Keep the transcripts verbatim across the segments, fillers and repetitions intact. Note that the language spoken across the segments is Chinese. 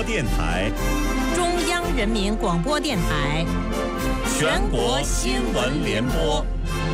播电台、 中央人民广播电台、 全国新闻联播。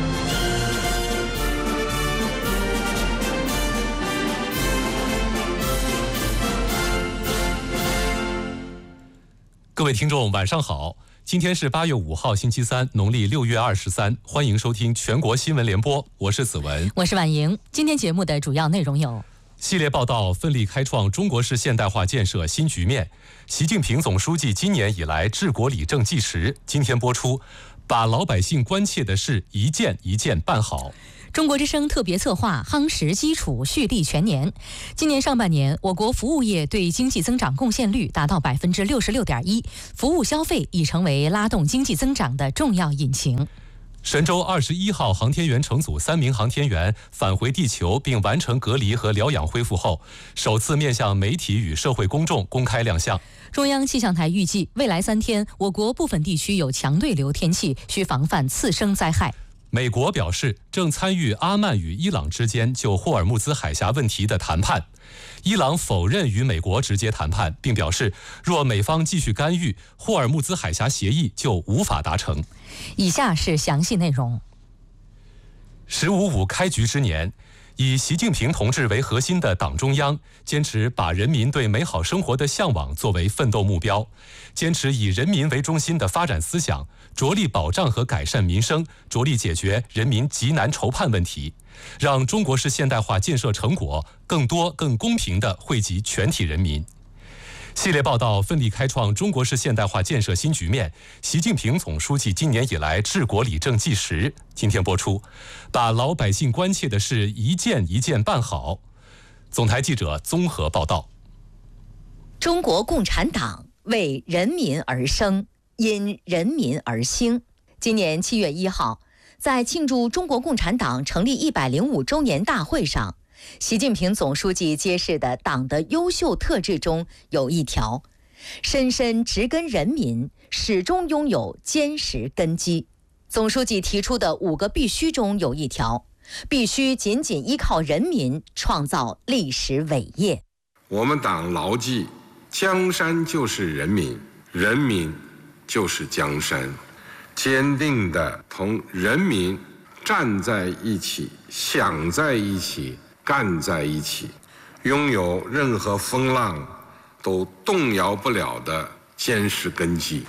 各位听众，晚上好！今天是八月五号，星期三，农历六月二十三。欢迎收听全国新闻联播，我是子文， 我是婉莹。今天节目的主要内容有： 系列报道奋力开创中国式现代化建设新局面，习近平总书记今年以来治国理政纪实。今天播出，把老百姓关切的事一件一件办好。 中国之声特别策划夯实基础，蓄力全年。今年上半年，我国服务业对经济增长贡献率达到百分之六十六点一，服务消费已成为拉动经济增长的重要引擎。 神舟二十一号航天员乘组三名航天员返回地球并完成隔离和疗养恢复后，首次面向媒体与社会公众公开亮相。 中央气象台预计，未来三天，我国部分地区有强对流天气，需防范次生灾害。 美国表示正参与阿曼与伊朗之间就霍尔木兹海峡问题的谈判。伊朗否认与美国直接谈判，并表示若美方继续干预，霍尔木兹海峡协议就无法达成。 以下是详细内容。 十五五开局之年，以习近平同志为核心的党中央坚持把人民对美好生活的向往作为奋斗目标，坚持以人民为中心的发展思想，着力保障和改善民生，着力解决人民急难愁盼问题，让中国式现代化建设成果更多更公平地惠及全体人民。系列报道奋力开创中国式现代化建设新局面，习近平总书记今年以来治国理政纪实。今天播出，把老百姓关切的事一件一件办好。总台记者综合报道。 中国共产党为人民而生，因人民而兴。今年七月一号，在庆祝中国共产党成立一百零五周年大会上，习近平总书记揭示的党的优秀特质中有一条：深深植根人民，始终拥有坚实根基。总书记提出的五个必须中有一条：必须紧紧依靠人民，创造历史伟业。 我们党牢记，江山就是人民，人民就是江山，坚定地同人民站在一起，想在一起，干在一起，拥有任何风浪都动摇不了的坚实根基。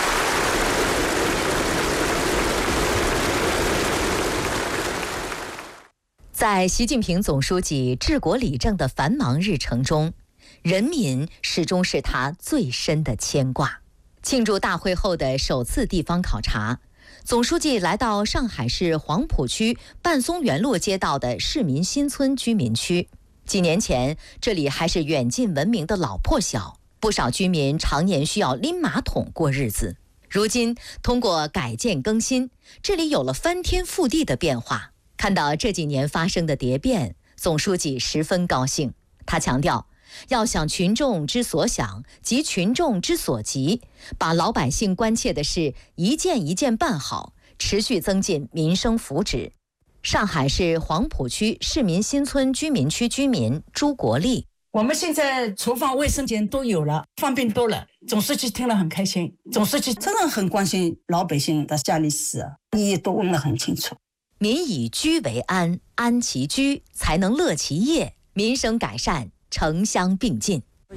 在习近平总书记治国理政的繁忙日程中，人民始终是他最深的牵挂。庆祝大会后的首次地方考察，总书记来到上海市黄浦区半松园路街道的市民新村居民区。几年前，这里还是远近闻名的老破小，不少居民常年需要拎马桶过日子。如今，通过改建更新，这里有了翻天覆地的变化。看到这几年发生的蝶变，总书记十分高兴。他强调，要想群众之所想，急群众之所急，把老百姓关切的事一件一件办好，持续增进民生福祉。上海市黄浦区市民新村居民区居民朱国立： 我们现在厨房卫生间都有了，方便多了，总书记听了很开心。总书记真的很关心老百姓的家里事，你也都问得很清楚。 民以居为安，安其居才能乐其业，民生改善城乡并进。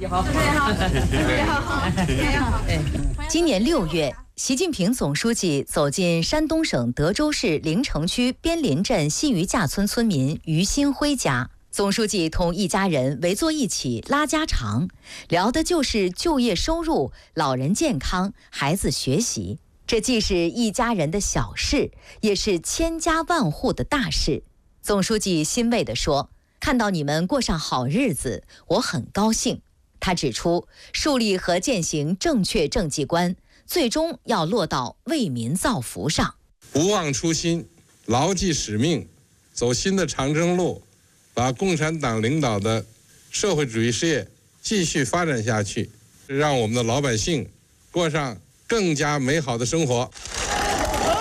今年六月，习近平总书记走进山东省德州市临城区边林镇西余架村村民于新辉家。总书记同一家人围坐一起拉家常，聊的就是就业收入、老人健康、孩子学习。这既是一家人的小事，也是千家万户的大事。总书记欣慰地说：“看到你们过上好日子，我很高兴。”他指出，树立和践行正确政绩观，最终要落到为民造福上。 不忘初心，牢记使命，走新的长征路，把共产党领导的社会主义事业继续发展下去，让我们的老百姓过上更加美好的生活。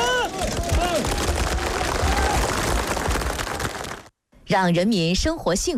让人民生活幸福。